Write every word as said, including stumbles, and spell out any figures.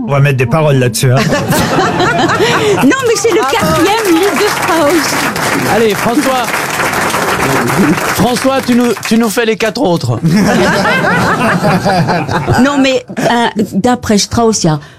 On va mettre des paroles là-dessus. Hein. Non, mais c'est le quatrième livre de Strauss. Allez, François. François, tu nous, tu nous fais les quatre autres. Non, mais euh, d'après Strauss, il y a